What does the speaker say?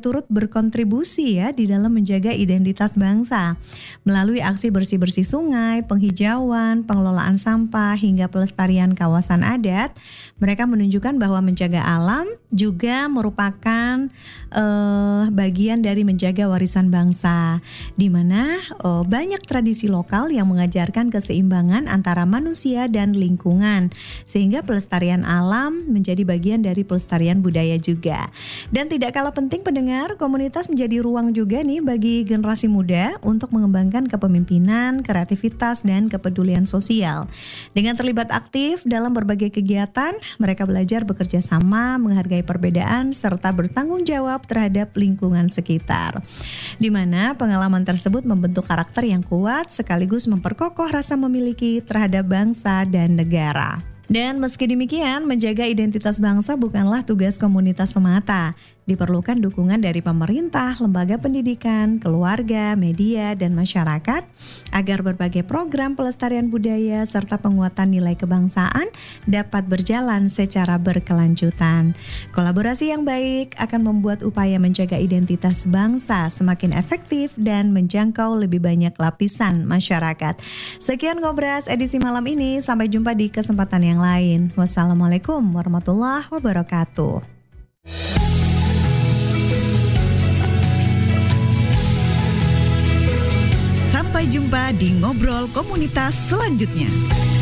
turut berkontribusi ya di dalam menjaga identitas bangsa. Melalui aksi bersih-bersih sungai, penghijauan, pengelolaan sampah, hingga pelestarian kawasan adat, mereka menunjukkan bahwa menjaga alam juga merupakan bagian dari menjaga warisan bangsa, di mana banyak tradisi lokal yang mengajarkan keseimbangan antara manusia dan lingkungan, sehingga pelestarian alam menjadi bagian dari pelestarian budaya juga. Dan tidak kalah penting pendengar, komunitas menjadi ruang juga nih bagi generasi muda untuk mengembangkan kepemimpinan, kreativitas, dan kepedulian sosial. Dengan terlibat aktif dalam berbagai kegiatan, mereka belajar bekerja sama, menghargai perbedaan, serta bertanggung jawab terhadap lingkungan sekitar. Di mana pengalaman tersebut membentuk karakter yang kuat sekaligus memperkokoh rasa memiliki terhadap bangsa dan negara. Dan meski demikian, menjaga identitas bangsa bukanlah tugas komunitas semata. Diperlukan dukungan dari pemerintah, lembaga pendidikan, keluarga, media, dan masyarakat agar berbagai program pelestarian budaya serta penguatan nilai kebangsaan dapat berjalan secara berkelanjutan. Kolaborasi yang baik akan membuat upaya menjaga identitas bangsa semakin efektif dan menjangkau lebih banyak lapisan masyarakat. Sekian Ngobras edisi malam ini, sampai jumpa di kesempatan yang lain. Wassalamualaikum warahmatullahi wabarakatuh. Sampai jumpa di Ngobrol Komunitas selanjutnya.